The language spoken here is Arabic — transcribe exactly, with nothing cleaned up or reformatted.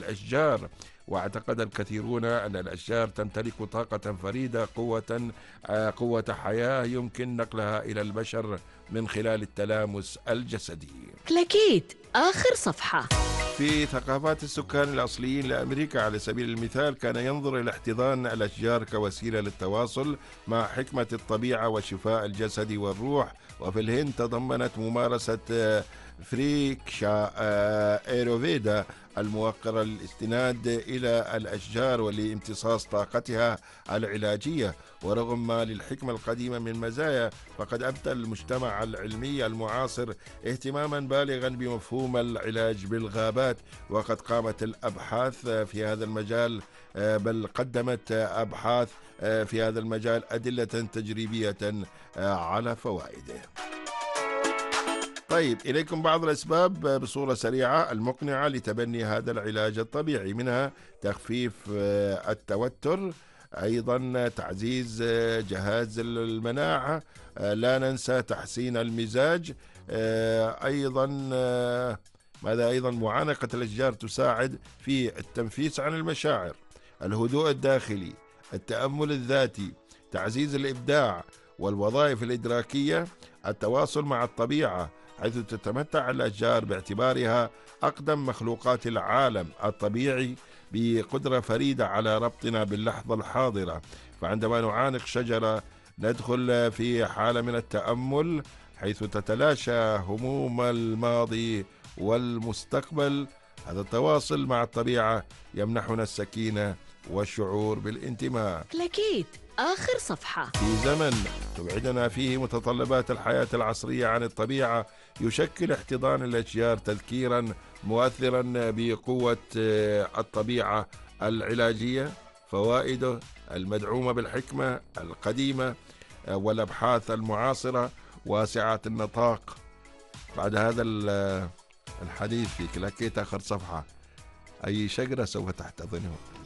الأشجار. واعتقد الكثيرون أن الأشجار تمتلك طاقة فريدة، قوة آه، قوة حياة يمكن نقلها إلى البشر من خلال التلامس الجسدي. كلاكيت آخر صفحة. في ثقافات السكان الأصليين لأمريكا على سبيل المثال، كان ينظر إلى احتضان الأشجار كوسيلة للتواصل مع حكمة الطبيعة وشفاء الجسد والروح. وفي الهند تضمنت ممارسة آه، فريكشا آه، ايروفيدا الموقرة للاستناد إلى الأشجار ولامتصاص طاقتها العلاجية. ورغم ما للحكمة القديمة من مزايا، فقد أبدى المجتمع العلمي المعاصر اهتماما بالغا بمفهوم العلاج بالغابات، وقد قامت الأبحاث في هذا المجال، بل قدمت أبحاث في هذا المجال أدلة تجريبية على فوائده. طيب، إليكم بعض الأسباب بصورة سريعة المقنعة لتبني هذا العلاج الطبيعي، منها تخفيف التوتر، أيضا تعزيز جهاز المناعة، لا ننسى تحسين المزاج، أيضا ماذا أيضا معانقة الأشجار تساعد في التنفيس عن المشاعر، الهدوء الداخلي، التأمل الذاتي، تعزيز الإبداع والوظائف الإدراكية، التواصل مع الطبيعة، حيث تتمتع الأشجار باعتبارها أقدم مخلوقات العالم الطبيعي بقدرة فريدة على ربطنا باللحظة الحاضرة. فعندما نعانق شجرة ندخل في حالة من التأمل، حيث تتلاشى هموم الماضي والمستقبل. هذا التواصل مع الطبيعة يمنحنا السكينة والشعور بالانتماء. كلاكيت آخر صفحة. في زمن تبعدنا فيه متطلبات الحياة العصرية عن الطبيعة، يشكل احتضان الأشجار تذكيرا مؤثرا بقوة الطبيعة العلاجية، فوائده المدعومة بالحكمة القديمة والأبحاث المعاصرة واسعة النطاق. بعد هذا الحديث في كلاكيت آخر صفحة، أي شجرة سوف تحتضنه؟